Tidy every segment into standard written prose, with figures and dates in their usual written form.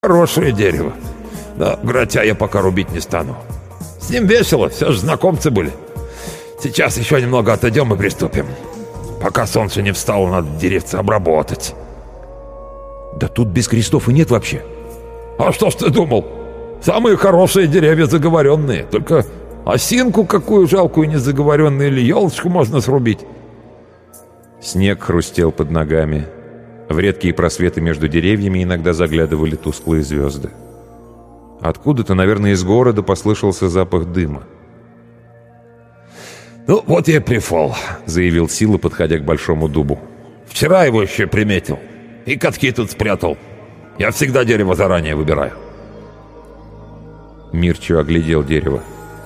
Хорошее дерево. Но гратя я пока рубить не стану. С ним весело, все же знакомцы были. Сейчас еще немного отойдем и приступим. Пока солнце не встало, надо деревца обработать. Да тут без крестов и нет вообще. А что ж ты думал? Самые хорошие деревья заговоренные. Только осинку какую жалкую незаговоренную или елочку можно срубить. Снег хрустел под ногами. В редкие просветы между деревьями иногда заглядывали тусклые звезды. Откуда-то, наверное, из города послышался запах дыма. «Ну, вот я и прифол», — заявил Сила, подходя к большому дубу. «Вчера его еще приметил. И катки тут спрятал. Я всегда дерево заранее выбираю». Мирчо оглядел дерево.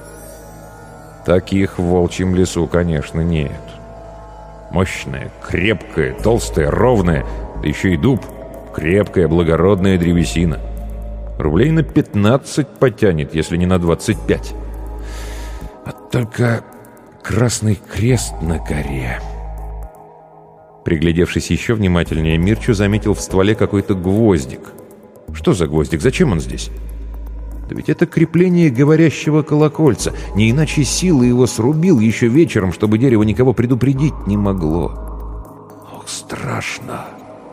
Таких в волчьем лесу, конечно, нет. Мощное, крепкое, толстое, ровное, да еще и дуб. Крепкая, благородная древесина. Рублей на 15 потянет, если не на 25. А только красный крест на коре. Приглядевшись еще внимательнее, Мирчо заметил в стволе какой-то гвоздик. Что за гвоздик? Зачем он здесь? Да ведь это крепление говорящего колокольца. Не иначе Сила его срубил еще вечером, чтобы дерево никого предупредить не могло. Ох, страшно.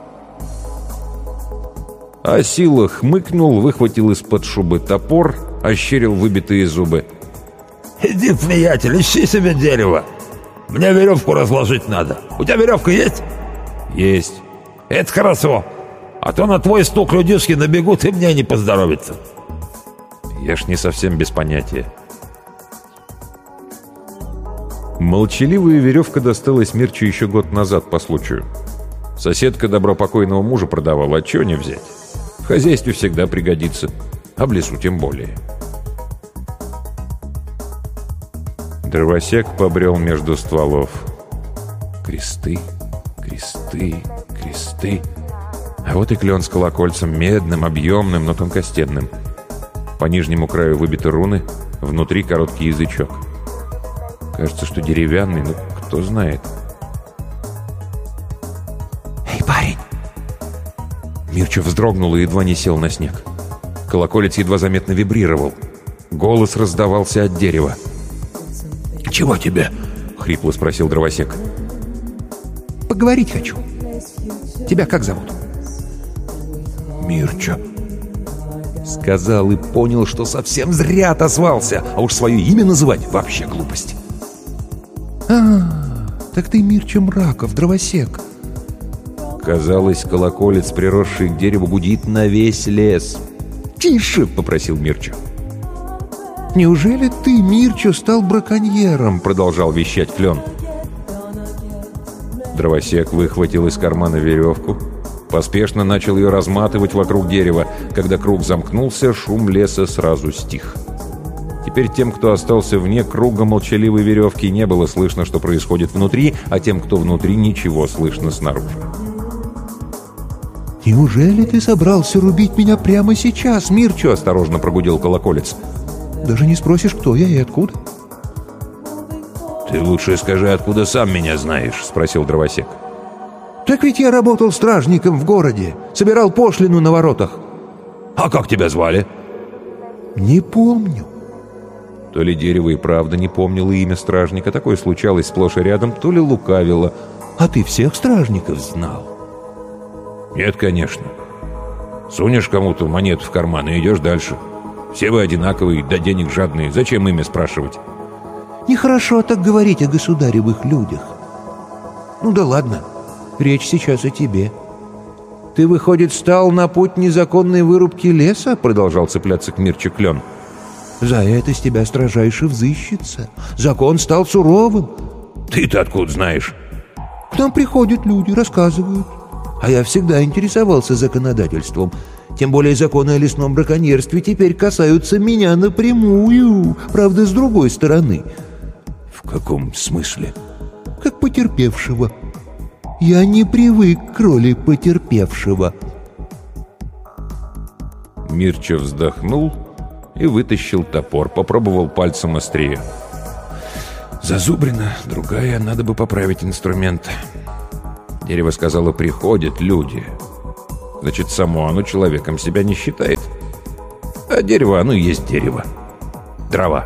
А Сила хмыкнул, выхватил из-под шубы топор, ощерил выбитые зубы. «Иди, приятель, ищи себе дерево. Мне веревку разложить надо. У тебя веревка есть?» «Есть». «Это хорошо. А то на твой стук людишки набегут, и мне не поздоровится». Я ж не совсем без понятия. Молчаливая веревка досталась Мирчу еще год назад по случаю. Соседка добро покойного мужа продавала, а чего не взять? В хозяйстве всегда пригодится, а в лесу тем более. Дровосек побрел между стволов. Кресты, кресты, кресты. А вот и клен с колокольцем, медным, объемным, но тонкостенным. По нижнему краю выбиты руны, внутри короткий язычок. Кажется, что деревянный, но кто знает. «Эй, парень!» Мирчо вздрогнул и едва не сел на снег. Колоколец едва заметно вибрировал. Голос раздавался от дерева. «Чего тебе?» — хрипло спросил дровосек. «Поговорить хочу. Тебя как зовут?» «Мирчо». Сказал и понял, что совсем зря отозвался, а уж свое имя называть вообще глупость. Так ты Мирчо Мраков, дровосек». Казалось, колоколец, приросший к дереву, гудит на весь лес. «Тише!» — попросил Мирчо. «Неужели ты, Мирчо, стал браконьером?» — продолжал вещать клен. Дровосек выхватил из кармана веревку, поспешно начал ее разматывать вокруг дерева. Когда круг замкнулся, шум леса сразу стих. Теперь тем, кто остался вне круга молчаливой веревки, не было слышно, что происходит внутри, а тем, кто внутри, ничего слышно снаружи. «Неужели ты собрался рубить меня прямо сейчас, Мирчо?» — осторожно прогудел колоколец. «Даже не спросишь, кто я и откуда?» «Ты лучше скажи, откуда сам меня знаешь?» — спросил дровосек. «Так ведь я работал стражником в городе, собирал пошлину на воротах». «А как тебя звали?» «Не помню». То ли дерево и правда не помнило имя стражника, такое случалось сплошь и рядом, то ли лукавило. «А ты всех стражников знал?» «Нет, конечно. Сунешь кому-то монету в карман и идешь дальше. Все вы одинаковые, да денег жадные. Зачем имя спрашивать?» «Нехорошо так говорить о государевых людях. Ну да ладно, речь сейчас о тебе. Ты, выходит, стал на путь незаконной вырубки леса?» — продолжал цепляться к Мирчо клен. «За это с тебя строжайше взыщется. Закон стал суровым». «Ты-то откуда знаешь?» «К нам приходят люди, рассказывают. А я всегда интересовался законодательством. Тем более законы о лесном браконьерстве теперь касаются меня напрямую, правда, с другой стороны». «В каком смысле?» «Как потерпевшего. Я не привык к роли потерпевшего». Мирчо вздохнул и вытащил топор, попробовал пальцем острие. «Зазубрина, другая, надо бы поправить инструмент». Дерево сказало: «Приходят люди». Значит, само оно человеком себя не считает. А дерево, оно и есть дерево. Дрова.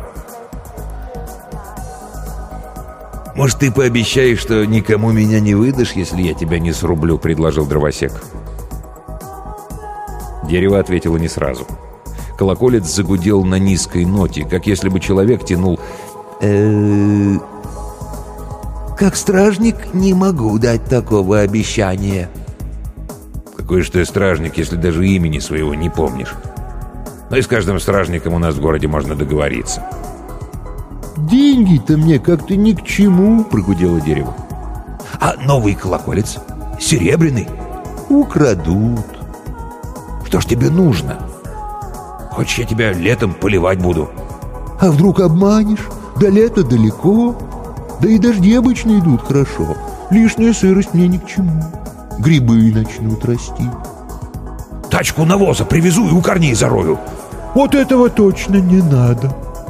«Может, ты пообещаешь, что никому меня не выдашь, если я тебя не срублю?» — предложил дровосек. Дерево ответило не сразу. Колоколец загудел на низкой ноте, как если бы человек тянул Как стражник не могу дать такого обещания. «Какой же ты стражник, если даже имени своего не помнишь? Но и с каждым стражником у нас в городе можно договориться». «Деньги-то мне как-то ни к чему», — прогудело дерево. «А новый колоколец? Серебряный?» «Украдут». «Что ж тебе нужно? Хочешь, я тебя летом поливать буду?» «А вдруг обманешь? До лета далеко. Да и дожди обычно идут хорошо. Лишняя сырость мне ни к чему. Грибы начнут расти». «Тачку навоза привезу и у корней зарою». «Вот этого точно не надо».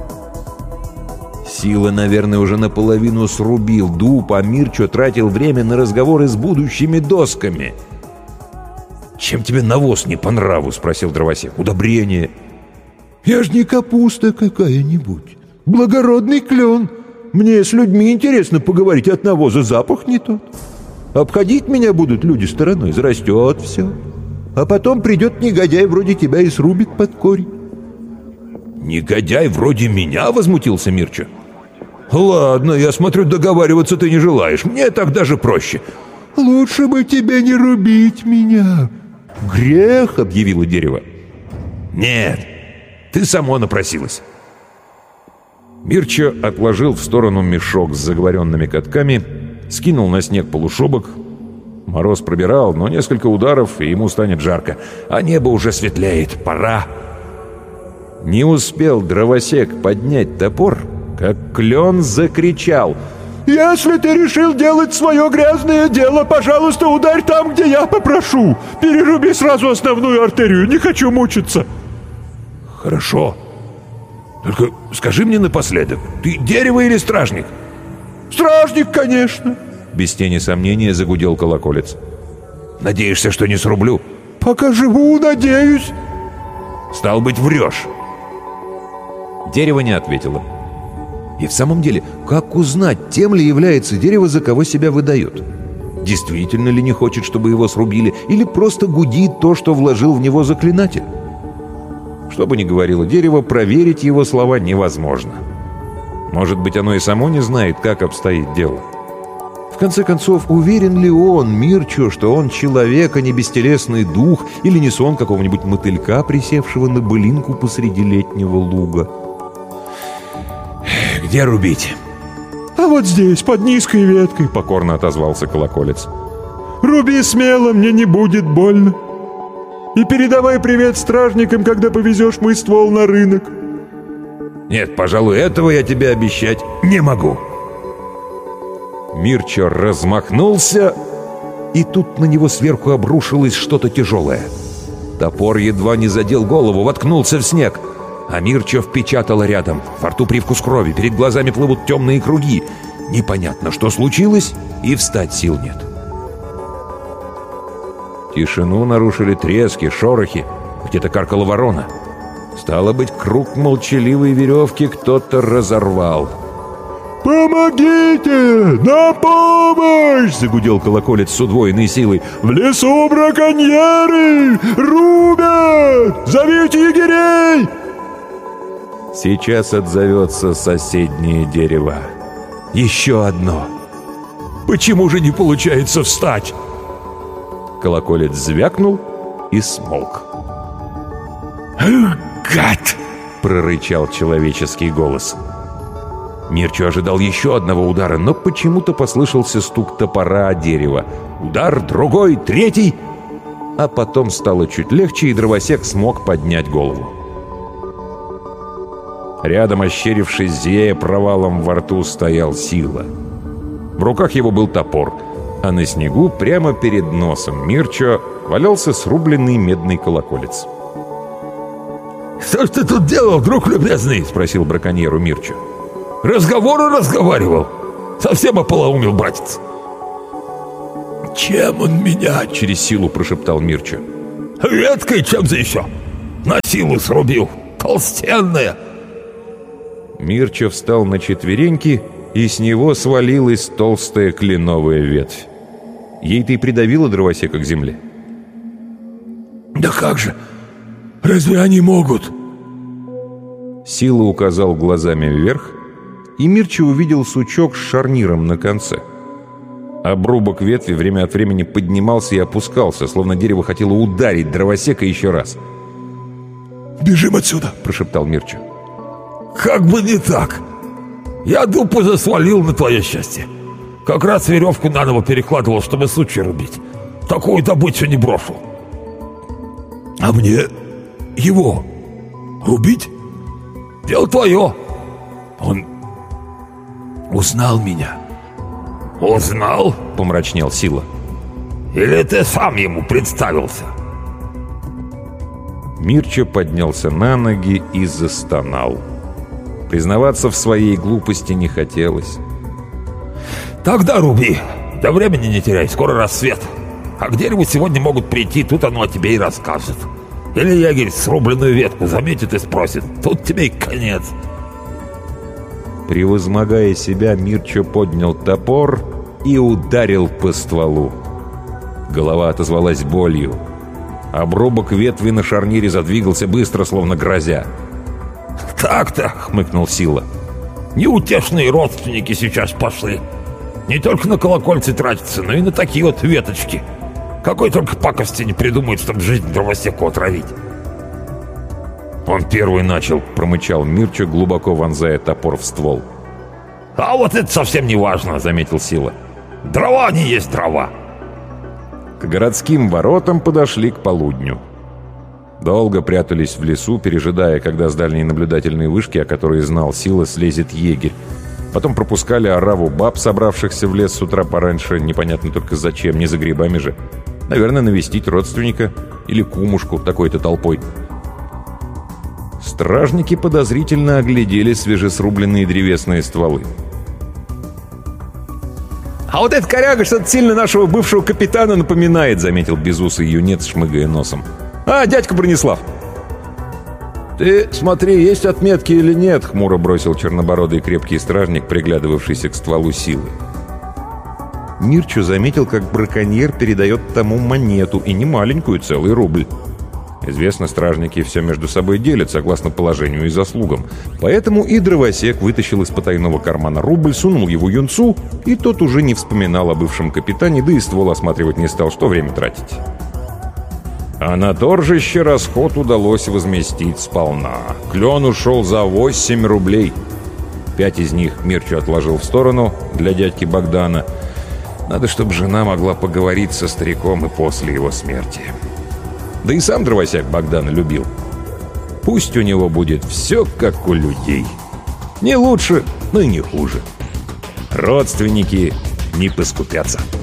Сила, наверное, уже наполовину срубил дуб, а Мирчо тратил время на разговоры с будущими досками. «Чем тебе навоз не по нраву?» — спросил дровосек. «Удобрение». «Я ж не капуста какая-нибудь. Благородный клен. Мне с людьми интересно поговорить, от навоза запах не тот. Обходить меня будут люди стороной, зарастет все. А потом придет негодяй вроде тебя и срубит под корень». «Негодяй вроде меня?» — возмутился Мирчо. «Ладно, я смотрю, договариваться ты не желаешь. Мне так даже проще». «Лучше бы тебе не рубить меня». «Грех!» — объявило дерево. «Нет, ты само напросилась». Мирчо отложил в сторону мешок с заговоренными катками, скинул на снег полушубок. Мороз пробирал, но несколько ударов, и ему станет жарко. А небо уже светлеет. Пора. Не успел дровосек поднять топор, как клен закричал: «Если ты решил делать свое грязное дело, пожалуйста, ударь там, где я попрошу. Переруби сразу основную артерию, не хочу мучиться». «Хорошо. Только скажи мне напоследок, ты дерево или стражник?» «Стражник, конечно». Без тени сомнения загудел колоколец. «Надеешься, что не срублю?» «Пока живу, надеюсь». «Стал быть, врешь». Дерево не ответило. И в самом деле, как узнать, тем ли является дерево, за кого себя выдает? Действительно ли не хочет, чтобы его срубили, или просто гудит то, что вложил в него заклинатель? Что бы ни говорило дерево, проверить его слова невозможно. Может быть, оно и само не знает, как обстоит дело. В конце концов, уверен ли он, Мирчо, что он человек, а не бестелесный дух, или не сон какого-нибудь мотылька, присевшего на былинку посреди летнего луга? «Где рубить?» «А вот здесь, под низкой веткой», — покорно отозвался колоколец. «Руби смело, мне не будет больно. И передавай привет стражникам, когда повезешь мой ствол на рынок». «Нет, пожалуй, этого я тебе обещать не могу». Мирчо размахнулся, и тут на него сверху обрушилось что-то тяжелое. Топор едва не задел голову, воткнулся в снег. А Мирчо впечатало рядом. Во рту привкус крови, перед глазами плывут темные круги. Непонятно, что случилось, и встать сил нет. Тишину нарушили трески, шорохи. Где-то каркала ворона. Стало быть, круг молчаливой веревки кто-то разорвал. «Помогите! На помощь!» — загудел колоколец с удвоенной силой. «В лесу браконьеры! Рубят! Зовите егерей!» Сейчас отзовется соседнее дерево. Еще одно. Почему же не получается встать? Колоколец звякнул и смолк. «Гад!» — прорычал человеческий голос. Мирчо ожидал еще одного удара, но почему-то послышался стук топора о дерево. Удар, другой, третий. А потом стало чуть легче, и дровосек смог поднять голову. Рядом, ощерившись, зияя провалом во рту, стоял Сила. В руках его был топор, а на снегу прямо перед носом Мирчо валялся срубленный медный колоколец. «Что ж ты тут делал, друг любезный?» — спросил браконьер у Мирчо. «Разговоры разговаривал. Совсем ополоумел, братец». «Чем он меня?» — через силу прошептал Мирчо. Веткой чем-то еще. На силу срубил. Толстенная. Мирча встал на четвереньки, и с него свалилась толстая кленовая ветвь. Ей-то и придавило дровосека к земле. Да как же? Разве они могут? Сила указал глазами вверх, и Мирча увидел сучок с шарниром на конце. Обрубок ветви время от времени поднимался и опускался, словно дерево хотело ударить дровосека еще раз. «Бежим отсюда!» — прошептал Мирча. «Как бы не так! Я дуб уже свалил, на твое счастье. Как раз веревку наново перекладывал, чтобы сучья рубить. Такую добычу не брошу». «А мне его рубить?» «Дело твое. Он узнал меня». «Узнал?» — помрачнел Сила. «Или ты сам ему представился?» Мирча поднялся на ноги и застонал. Признаваться в своей глупости не хотелось. «Тогда руби. Да времени не теряй, скоро рассвет. А к дереву сегодня могут прийти, тут оно о тебе и расскажет. Или егерь срубленную ветку заметит и спросит. Тут тебе и конец». Превозмогая себя, Мирча поднял топор и ударил по стволу. Голова отозвалась болью. Обрубок ветви на шарнире задвигался быстро, словно грозя. «Так-то», — хмыкнул Сила. «Неутешные родственники сейчас пошли. Не только на колокольцы тратятся, но и на такие вот веточки. Какой только пакости не придумают, чтобы жизнь дровосеку отравить». «Он первый начал», — промычал Мирча, глубоко вонзая топор в ствол. «А вот это совсем не важно», — заметил Сила. «Дрова не есть дрова». К городским воротам подошли к полудню. Долго прятались в лесу, пережидая, когда с дальней наблюдательной вышки, о которой знал Сила, слезет егерь. Потом пропускали ораву баб, собравшихся в лес с утра пораньше, непонятно только зачем, не за грибами же. Наверное, навестить родственника или кумушку такой-то толпой. Стражники подозрительно оглядели свежесрубленные древесные стволы. «А вот эта коряга что-то сильно нашего бывшего капитана напоминает», — заметил безусый юнец, шмыгая носом. «А, дядька Бронислав!» «Ты смотри, есть отметки или нет», — хмуро бросил чернобородый крепкий стражник, приглядывавшийся к стволу Силы. Мирча заметил, как браконьер передает тому монету, и не маленькую, целый рубль. Известно, стражники все между собой делят, согласно положению и заслугам. Поэтому и дровосек вытащил из потайного кармана рубль, сунул его юнцу, и тот уже не вспоминал о бывшем капитане, да и ствол осматривать не стал, что время тратить. А на торжище расход удалось возместить сполна. Клен ушел за 8 рублей. 5 из них Мирча отложил в сторону для дядьки Богдана. Надо, чтобы жена могла поговорить со стариком и после его смерти. Да и сам дровосек Богдана любил. Пусть у него будет все, как у людей. Не лучше, но и не хуже. Родственники не поскупятся.